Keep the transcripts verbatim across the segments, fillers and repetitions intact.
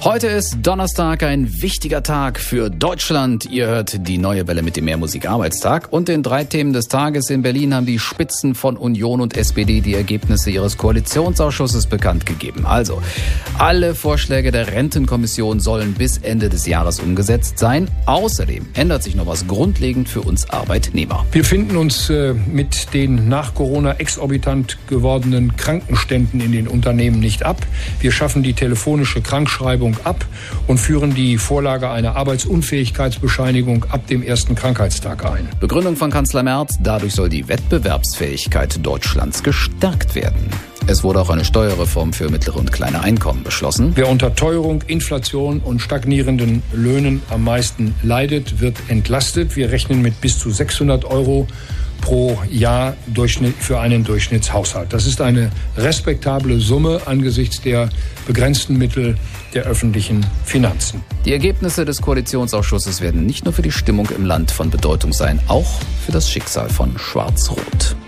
Heute ist Donnerstag, ein wichtiger Tag für Deutschland. Ihr hört die Neue Welle mit dem Mehrmusik-Arbeitstag. Und den drei Themen des Tages in Berlin haben die Spitzen von Union und S P D die Ergebnisse ihres Koalitionsausschusses bekannt gegeben. Also, alle Vorschläge der Rentenkommission sollen bis Ende des Jahres umgesetzt sein. Außerdem ändert sich noch was grundlegend für uns Arbeitnehmer. Wir finden uns äh, mit den nach Corona exorbitant gewordenen Krankenständen in den Unternehmen nicht ab. Wir schaffen die telefonische Krankschreibung ab und führen die Vorlage einer Arbeitsunfähigkeitsbescheinigung ab dem ersten Krankheitstag ein. Begründung von Kanzler Merz: Dadurch soll die Wettbewerbsfähigkeit Deutschlands gestärkt werden. Es wurde auch eine Steuerreform für mittlere und kleine Einkommen beschlossen. Wer unter Teuerung, Inflation und stagnierenden Löhnen am meisten leidet, wird entlastet. Wir rechnen mit bis zu sechshundert Euro pro Jahr für einen Durchschnittshaushalt. Das ist eine respektable Summe angesichts der begrenzten Mittel der öffentlichen Finanzen. Die Ergebnisse des Koalitionsausschusses werden nicht nur für die Stimmung im Land von Bedeutung sein, auch für das Schicksal von Schwarz-Rot.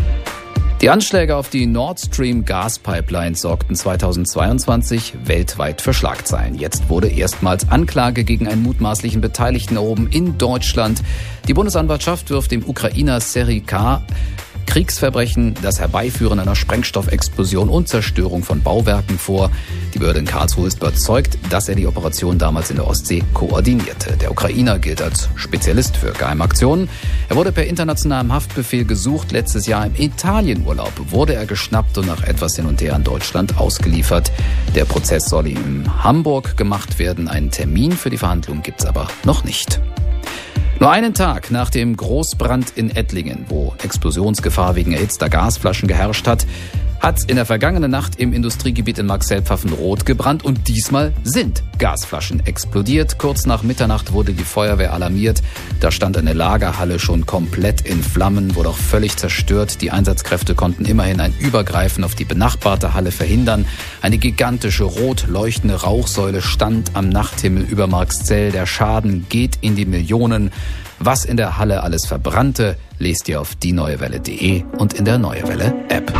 Die Anschläge auf die Nord Stream Gaspipelines sorgten zweitausendzweiundzwanzig weltweit für Schlagzeilen. Jetzt wurde erstmals Anklage gegen einen mutmaßlichen Beteiligten erhoben in Deutschland. Die Bundesanwaltschaft wirft dem Ukrainer Serhii K. Kriegsverbrechen, das Herbeiführen einer Sprengstoffexplosion und Zerstörung von Bauwerken vor. Die Behörde in Karlsruhe ist überzeugt, dass er die Operation damals in der Ostsee koordinierte. Der Ukrainer gilt als Spezialist für Geheimaktionen. Er wurde per internationalem Haftbefehl gesucht. Letztes Jahr im Italienurlaub wurde er geschnappt und nach etwas hin und her an Deutschland ausgeliefert. Der Prozess soll ihm in Hamburg gemacht werden. Einen Termin für die Verhandlung gibt's aber noch nicht. Nur einen Tag nach dem Großbrand in Ettlingen, wo Explosionsgefahr wegen erhitzter Gasflaschen geherrscht hat, hat es in der vergangenen Nacht im Industriegebiet in Marxell-Pfaffenroth gebrannt und diesmal sind Gasflaschen explodiert. Kurz nach Mitternacht wurde die Feuerwehr alarmiert. Da stand eine Lagerhalle schon komplett in Flammen, wurde auch völlig zerstört. Die Einsatzkräfte konnten immerhin ein Übergreifen auf die benachbarte Halle verhindern. Eine gigantische rot leuchtende Rauchsäule stand am Nachthimmel über Marxell. Der Schaden geht in die Millionen. Was in der Halle alles verbrannte, lest ihr auf die neue welle punkt de und in der Neue Welle App.